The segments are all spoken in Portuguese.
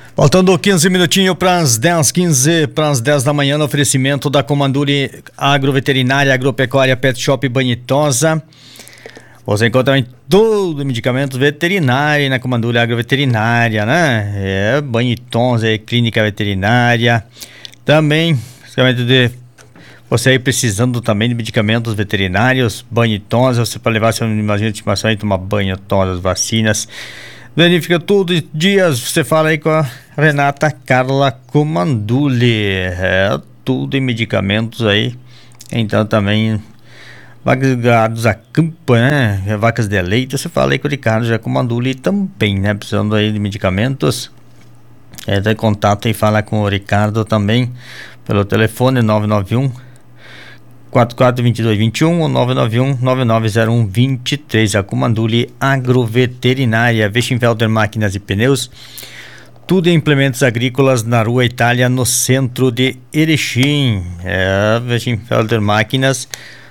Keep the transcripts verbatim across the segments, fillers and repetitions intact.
Faltando quinze minutinhos para as dez, quinze para as dez da manhã, no oferecimento da Comanduri Agroveterinária, Agropecuária, Pet Shop Banitosa. Você encontra em todo medicamentos veterinários na Comanduri Agroveterinária, né? É, Banitosa, é clínica veterinária. Também, de você aí precisando também de medicamentos veterinários, Banitosa, você para levar seu animalzinho de estimação e tomar banho, todas as vacinas. Verifica tudo os dias, você fala aí com a Renata Carla Comanduli, é tudo em medicamentos aí, então também vacas gados a campo, né, vacas de leite, você fala aí com o Ricardo já Comanduli também, né, precisando aí de medicamentos, é, tem contato e fala com o Ricardo também, pelo telefone nove nove um, quatro quatro dois dois dois um ou nove nove um, nove nove zero um, dois três. A Comanduli Agroveterinária, Weschenfelder Máquinas e Pneus, tudo em implementos agrícolas na Rua Itália, no centro de Erechim. É, Weschenfelder Máquinas,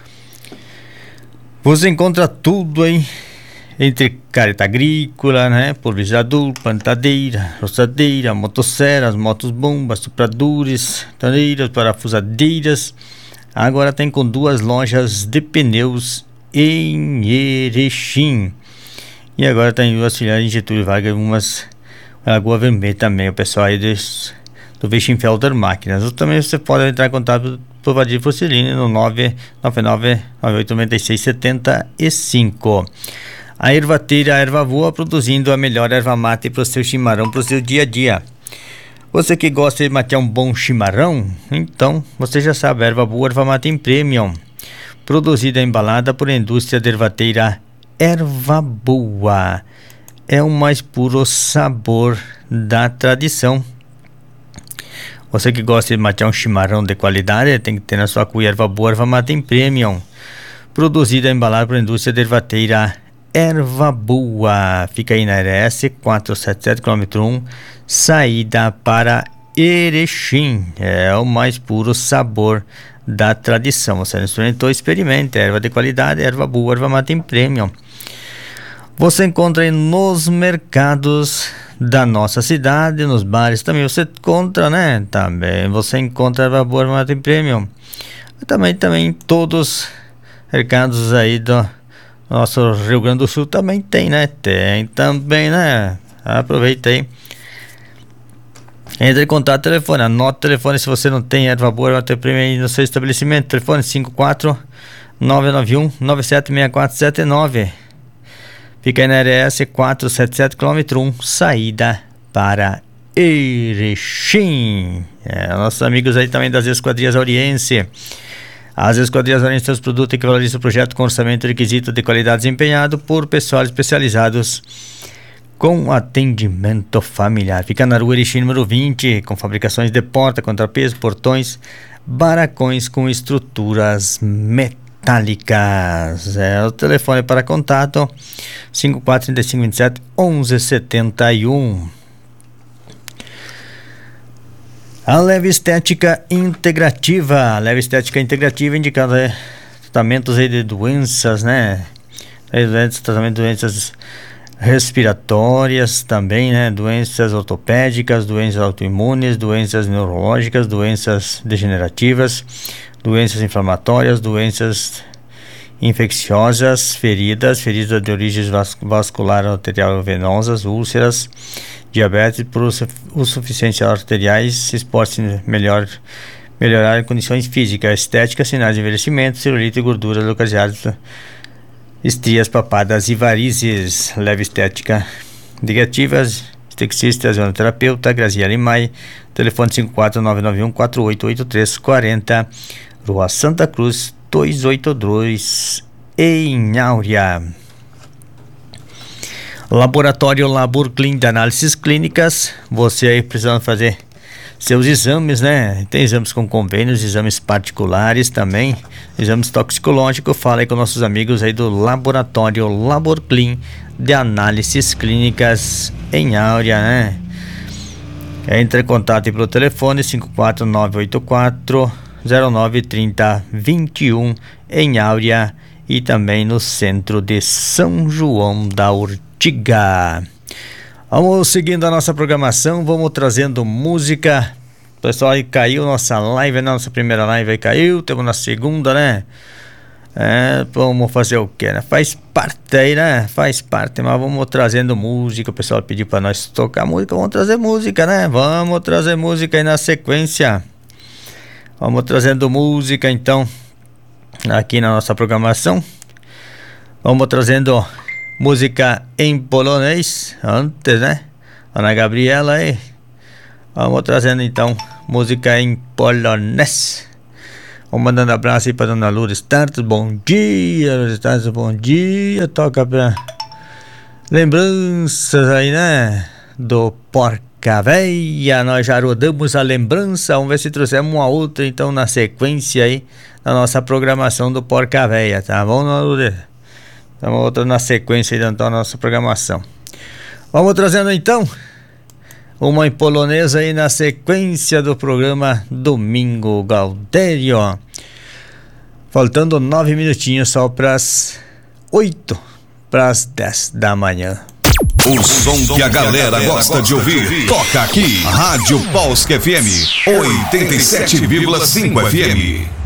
você encontra tudo aí, entre careta agrícola, né, pulverizador, plantadeira, roçadeira, motosserras, motos bombas, supradores, torneiras, parafusadeiras. Agora tem com duas lojas de pneus em Erechim. E agora tem duas filiais em Getúlio Vargas, umas em Lagoa Vermelha também. O pessoal aí des, do Weschenfelder Máquinas. Ou também você pode entrar em contato por Vadir Fossilini no nove nove nove, nove oito nove seis, sete cinco. A ervateira Erva Boa, produzindo a melhor erva mate para o seu chimarrão, para o seu dia a dia. Você que gosta de matear um bom chimarrão, então você já sabe, a Erva Boa, Erva Mate em Premium, produzida e embalada por a indústria de ervateira Erva Boa. É o mais puro sabor da tradição. Você que gosta de matear um chimarrão de qualidade, tem que ter na sua cuia Erva Boa, Erva Mate em Premium, produzida e embalada por a indústria de ervateira Erva Boa. Fica aí na R S quatrocentos e setenta e sete, quilômetro um, saída para Erechim. É o mais puro sabor da tradição. Você não experimentou, experimente. Erva de qualidade, Erva Boa, Erva Mate em Premium. Você encontra aí nos mercados da nossa cidade, nos bares também você encontra, né? Também você encontra Erva Boa, Erva Mate em Premium. Também, também todos os mercados aí do nosso Rio Grande do Sul também tem, né? Tem também, né? Aproveita aí. Entre em contato, telefone, anota o telefone se você não tem Erva Boa, vai ter prêmio aí no seu estabelecimento. Telefone cinco quatro nove nove um, nove sete seis quatro sete nove. Fica aí na R S quatrocentos e setenta e sete, quilômetro um, saída para Erechim. É, nossos amigos aí também das Esquadrias Oriense. As Esquadrias Oriense têm os produtos que valorizam o projeto com orçamento e requisito de qualidade desempenhado por pessoal especializados com atendimento familiar. Fica na rua Erechim, número vinte, com fabricações de porta, contrapeso, portões, barracões com estruturas metálicas. É o telefone para contato cinco quatro três cinco dois sete, onze sete um. A Leve Estética Integrativa. A Leve Estética Integrativa indicando é, tratamentos aí de doenças, né? Tratamento de doenças respiratórias também, né? Doenças ortopédicas, doenças autoimunes, doenças neurológicas, doenças degenerativas, doenças inflamatórias, doenças infecciosas, feridas, feridas de origem vascular arterial venosas, úlceras, diabetes por insuficiência arteriais, esporte melhor, melhorar condições físicas, estética, sinais de envelhecimento, celulite e gordura localizadas, estrias, papadas e varizes. Leve Estética Integrativas, esteticista, zonoterapeuta, Graziele Mai, telefone cinco quatro nove nove um, quatro oito oito três quatro zero, Rua Santa Cruz duzentos e oitenta e dois, em Áurea. Laboratório Laborclin de análises clínicas, você aí precisando fazer seus exames, né? Tem exames com convênios, exames particulares também, exames toxicológicos. Fala aí com nossos amigos aí do Laboratório Laborclin de análises clínicas em Áurea, né? Entre em contato aí pelo telefone cinco quatro nove oito quatro zero nove três zero dois um em Áurea e também no centro de São João da Ortiga. Vamos seguindo a nossa programação, vamos trazendo música. Pessoal, aí caiu nossa live, nossa primeira live aí caiu, temos na segunda, né? É, vamos fazer o que, né? Faz parte aí, né? Faz parte, mas vamos trazendo música. O pessoal pediu pra nós tocar música, vamos trazer música, né? Vamos trazer música aí na sequência. Vamos trazendo música então aqui na nossa programação. Vamos trazendo música em polonês antes, né? Ana Gabriela aí. Vamos trazendo então música em polonês. Vamos mandando abraço aí pra Dona Lourdes Tartas. Bom dia, Lourdes Tartas, bom dia. Toca pra lembranças aí, né? Do Porca Véia. Nós já rodamos a lembrança. Vamos ver se trouxemos uma outra então na sequência aí da nossa programação do Porca Véia, tá bom, Dona Lourdes? Então outra na sequência aí da nossa programação. Vamos trazendo então uma em polonesa aí na sequência do programa Domingo Gaudério. Faltando nove minutinhos só para as oito, para as dez da manhã. O som que a galera gosta de ouvir, toca aqui. Rádio Polska F M, oitenta e sete vírgula cinco F M.